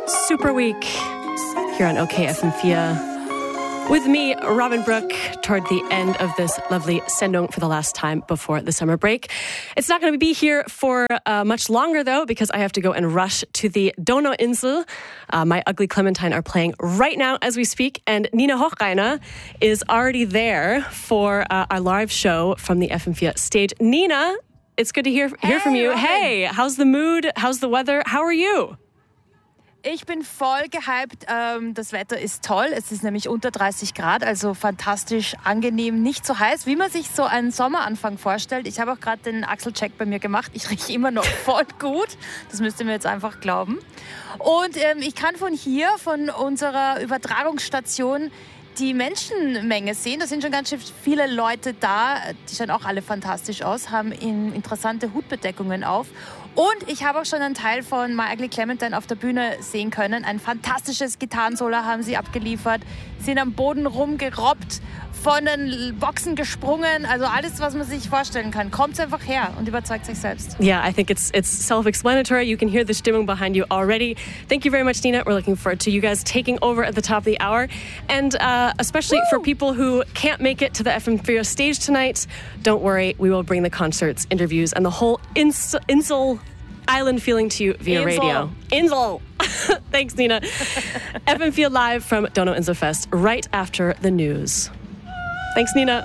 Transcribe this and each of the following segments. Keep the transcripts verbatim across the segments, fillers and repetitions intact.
Super Week here on O K F M four. With me, Robin Brooke, toward the end of this lovely Sendung for the last time before the summer break. It's not going to be here for uh, much longer, though, because I have to go and rush to the Donauinsel. Uh, My Ugly Clementine are playing right now as we speak, and Nina Hochreiner is already there for uh, our live show from the F M four stage. Nina, it's good to hear, hear hey, from you. Robin. Hey, how's the mood? How's the weather? How are you? Ich bin voll gehypt. Ähm, das Wetter ist toll. Es ist nämlich unter dreißig Grad, also fantastisch angenehm, nicht so heiß, wie man sich so einen Sommeranfang vorstellt. Ich habe auch gerade den Achselcheck bei mir gemacht. Ich rieche immer noch voll gut. Das müsst ihr mir jetzt einfach glauben. Und ähm, ich kann von hier, von unserer Übertragungsstation, die Menschenmenge sehen. Da sind schon ganz schön viele Leute da. Die schauen auch alle fantastisch aus, haben interessante Hutbedeckungen auf. Und ich habe auch schon einen Teil von My Ugly Clementine auf der Bühne sehen können. Ein fantastisches Gitarrensolo haben sie abgeliefert. Sind am Boden rumgerobbt, von den Boxen gesprungen. Also alles, was man sich vorstellen kann. Kommt einfach her und überzeugt sich selbst. Yeah, I think it's it's self-explanatory. You can hear the Stimmung behind you already. Thank you very much, Nina. We're looking forward to you guys taking over at the top of the hour. And uh, especially Woo! For people who can't make it to the F M four stage tonight, don't worry. We will bring the concerts, interviews, and the whole ins- Insel island feeling to you via Insel. radio. Insel. Thanks, Nina. F M four live from Donauinsel Fest right after the news. Thanks, Nina.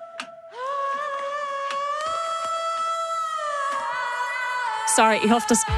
Sorry, ich hoffe, das